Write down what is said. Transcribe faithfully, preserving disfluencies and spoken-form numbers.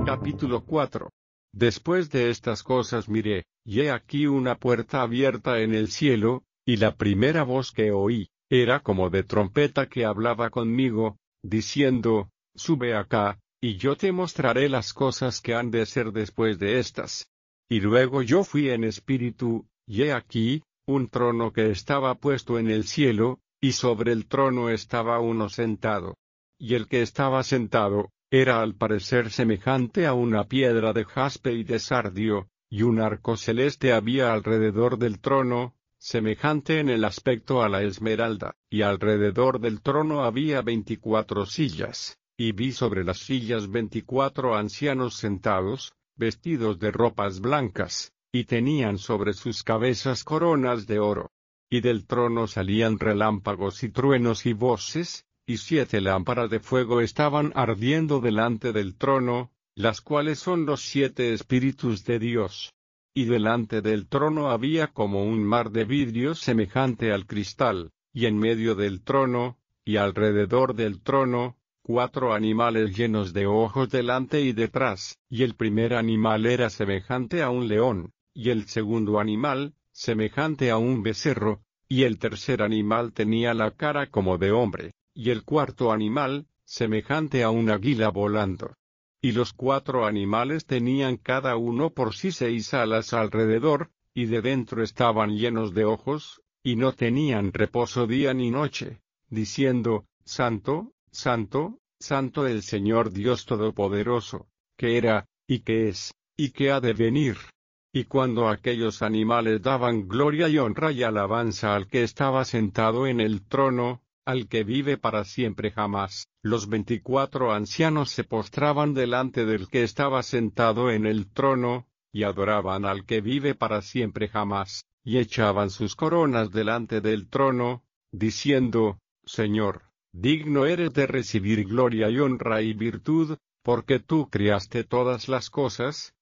Capítulo cuatro. Después de estas cosas miré, y he aquí una puerta abierta en el cielo, y la primera voz que oí, era como de trompeta que hablaba conmigo, diciendo, Sube acá, y yo te mostraré las cosas que han de ser después de estas. Y luego yo fui en espíritu, y he aquí, un trono que estaba puesto en el cielo, y sobre el trono estaba uno sentado. Y el que estaba sentado, era al parecer semejante a una piedra de jaspe y de sardio, y un arco celeste había alrededor del trono, semejante en el aspecto a la esmeralda, y alrededor del trono había veinticuatro sillas, y vi sobre las sillas veinticuatro ancianos sentados, vestidos de ropas blancas, y tenían sobre sus cabezas coronas de oro. Y del trono salían relámpagos y truenos y voces, y siete lámparas de fuego estaban ardiendo delante del trono, las cuales son los siete espíritus de Dios. Y delante del trono había como un mar de vidrio semejante al cristal, y en medio del trono, y alrededor del trono, cuatro animales llenos de ojos delante y detrás, y el primer animal era semejante a un león, y el segundo animal, semejante a un becerro, y el tercer animal tenía la cara como de hombre, y el cuarto animal, semejante a un águila volando. Y los cuatro animales tenían cada uno por sí seis alas alrededor, y de dentro estaban llenos de ojos, y no tenían reposo día ni noche, diciendo, Santo, Santo, Santo el Señor Dios Todopoderoso, que era, y que es, y que ha de venir. Y cuando aquellos animales daban gloria y honra y alabanza al que estaba sentado en el trono, al que vive para siempre jamás, los veinticuatro ancianos se postraban delante del que estaba sentado en el trono, y adoraban al que vive para siempre jamás, y echaban sus coronas delante del trono, diciendo, Señor, digno eres de recibir gloria y honra y virtud, porque tú creaste todas las cosas,